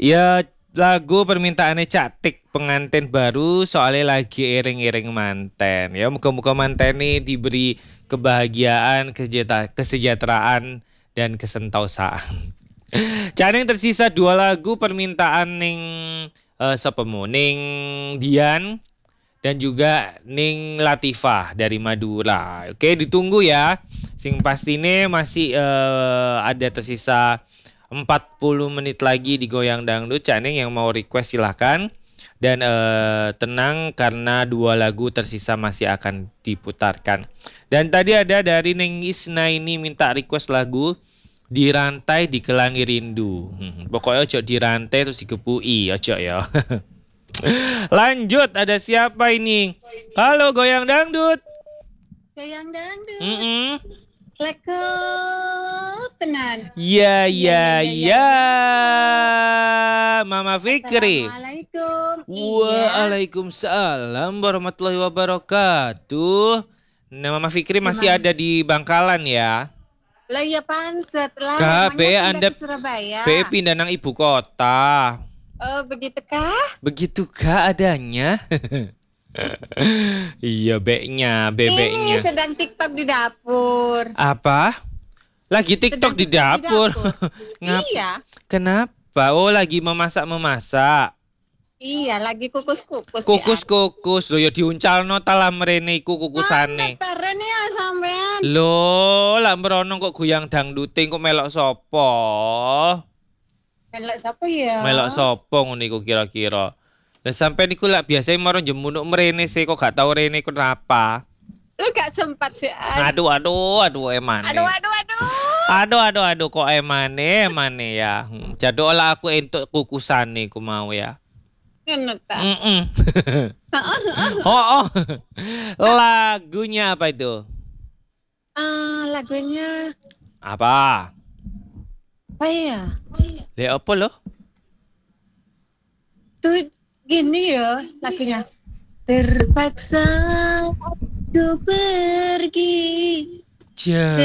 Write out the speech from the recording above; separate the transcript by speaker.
Speaker 1: Ya lagu permintaannya Catik pengantin baru soalnya lagi iring-iring manten. Ya muka-muka manten ini diberi kebahagiaan, kesejahteraan dan kesentausaan. Caneng tersisa dua lagu permintaan ning sapa mu? Ning Dian dan juga Ning Latifah dari Madura. Oke, ditunggu ya. Sing pastine masih ada tersisa 40 menit lagi di Goyang Dangdut. Caneng yang mau request silahkan. Dan tenang karena dua lagu tersisa masih akan diputarkan. Dan tadi ada dari Neng Isna ini minta request lagu Dirantai di Kelangi Rindu. Pokoknya ojo dirantai terus dikepui, ojo ya. Lanjut, ada siapa ini? Halo Goyang Dangdut.
Speaker 2: Goyang dangdut,
Speaker 1: Mm-mm.
Speaker 2: leko tenan.
Speaker 1: Ya,
Speaker 2: Ya,
Speaker 1: ya,
Speaker 2: ya, ya,
Speaker 1: ya.
Speaker 2: ya.
Speaker 1: Mama Fikri.
Speaker 2: Assalamualaikum. Iya.
Speaker 1: Waalaikumsalam warahmatullahi wabarakatuh. Nah, Mama Fikri masih
Speaker 2: Gimana?
Speaker 1: ada di Bangkalan ya.
Speaker 2: Lah ya pancet lah.
Speaker 1: KP
Speaker 2: Emangnya pindah
Speaker 1: Anda
Speaker 2: ke Surabaya?
Speaker 1: pindah nang ibu kota.
Speaker 2: Oh, begitu kah?
Speaker 1: Begitukah adanya? Iya,
Speaker 2: Ini
Speaker 1: bebeknya.
Speaker 2: sedang TikTok di dapur.
Speaker 1: Apa? Lagi TikTok
Speaker 2: Sedang
Speaker 1: di
Speaker 2: TikTok di
Speaker 1: dapur.
Speaker 2: dapur.
Speaker 1: Ngap?
Speaker 2: Iya.
Speaker 1: Kenapa? Oh, lagi memasak-memasak.
Speaker 2: Iya, lagi kukus-kukus ya.
Speaker 1: Kukus-kukus lho ya diuncalno ta lah mrene iku
Speaker 2: Mana
Speaker 1: kukusane.
Speaker 2: teren ya sampean?
Speaker 1: Lho, lah merono kok goyang dangduting kok melok sapa?
Speaker 2: Melek siapa ya?
Speaker 1: Melok sapa ngono iku kira-kira. Lah sampe niku lak biasa maro jemunuk mrene sih kok gak tau rene iku napa.
Speaker 2: Lu gak sempat sih.
Speaker 1: Aduh emane.
Speaker 2: Aduh, aduh, aduh.
Speaker 1: Aduh kok emane ya. Jaduk lah aku entuk kukusane ku mau ya.
Speaker 2: Ngono ta.
Speaker 1: Mm-mm. Oh. Lagunya apa itu?
Speaker 2: Lagunya
Speaker 1: Apa?
Speaker 2: apa ya?
Speaker 1: Le apa lo?
Speaker 2: Tuh gini ya lagunya. Terpaksa aku pergi.